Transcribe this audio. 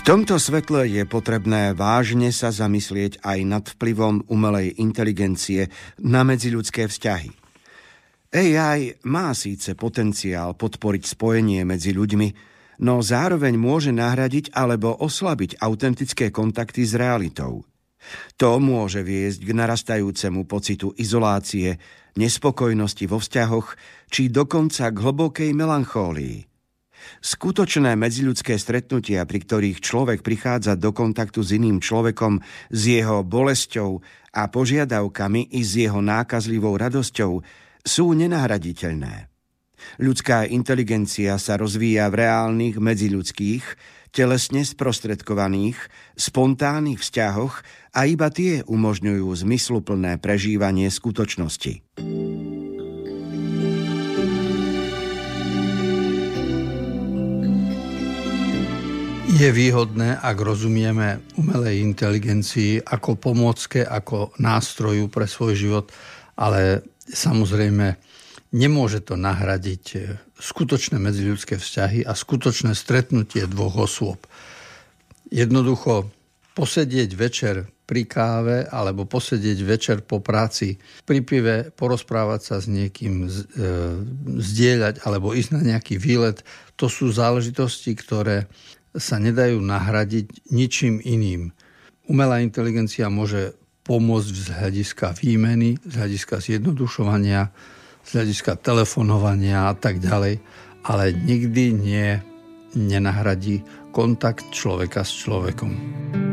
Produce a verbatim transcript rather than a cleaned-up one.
tomto svetle je potrebné vážne sa zamyslieť aj nad vplyvom umelej inteligencie na medziľudské vzťahy. á í má síce potenciál podporiť spojenie medzi ľuďmi, no zároveň môže nahradiť alebo oslabiť autentické kontakty s realitou. To môže viesť k narastajúcemu pocitu izolácie, nespokojnosti vo vzťahoch či dokonca k hlbokej melanchólii. Skutočné medziľudské stretnutia, pri ktorých človek prichádza do kontaktu s iným človekom, s jeho bolesťou a požiadavkami i s jeho nákazlivou radosťou, sú nenahraditeľné. Ľudská inteligencia sa rozvíja v reálnych medziľudských, telesne sprostredkovaných, spontánnych vzťahoch a iba tie umožňujú zmysluplné prežívanie skutočnosti. Je výhodné, ak rozumieme umelej inteligencii ako pomôcke, ako nástroju pre svoj život, ale samozrejme nemôže to nahradiť skutočné medziľudské vzťahy a skutočné stretnutie dvoch osôb. Jednoducho posedieť večer pri káve alebo posedieť večer po práci pri pive, porozprávať sa s niekým, zdieľať alebo ísť na nejaký výlet, to sú záležitosti, ktoré sa nedajú nahradiť ničím iným. Umelá inteligencia môže pomôcť z hľadiska výmeny, z hľadiska zjednodušovania, z hľadiska telefonovania a tak ďalej, ale nikdy nie, nenahradí kontakt človeka s človekom.